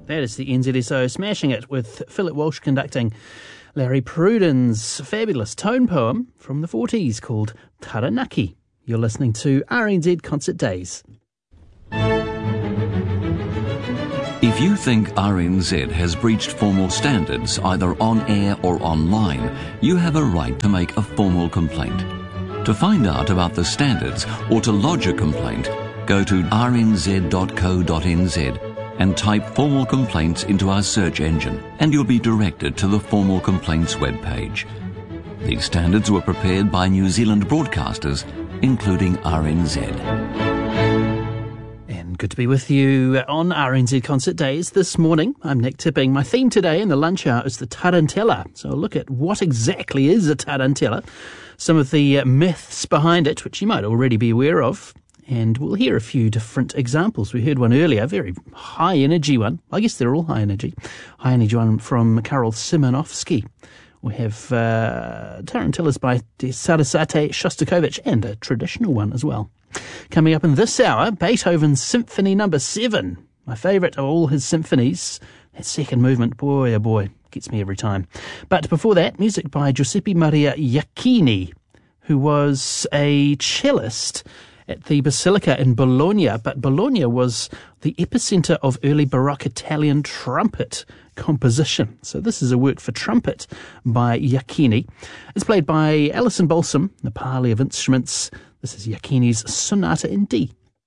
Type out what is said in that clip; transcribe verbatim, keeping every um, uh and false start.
That is the N Z S O smashing it with Philip Walsh conducting Larry Pruden's fabulous tone poem from the forties called Taranaki. You're listening to R N Z Concert Days. If you think R N Z has breached formal standards either on air or online, you have a right to make a formal complaint. To find out about the standards or to lodge a complaint, go to r n z dot co dot n z and type formal complaints into our search engine, and you'll be directed to the formal complaints webpage. These standards were prepared by New Zealand broadcasters, including R N Z. And good to be with you on R N Z Concert Days this morning. I'm Nick Tipping. My theme today in the lunch hour is the tarantella. So I'll look at what exactly is a tarantella, some of the myths behind it, which you might already be aware of, and we'll hear a few different examples. We heard one earlier, a very high energy one. I guess they're all high energy. High energy one from Karol Szymanowski. We have uh, tarantellas by Sarasate Shostakovich and a traditional one as well. Coming up in this hour, Beethoven's Symphony Number Seven. My favourite of all his symphonies. That second movement, boy oh boy, gets me every time. But before that, music by Giuseppe Maria Iachini, who was a cellist at the Basilica in Bologna, but Bologna was the epicentre of early Baroque Italian trumpet composition. So this is a work for trumpet by Iachini. It's played by Alison Balsam, the Parley of Instruments. This is Iachini's Sonata in D.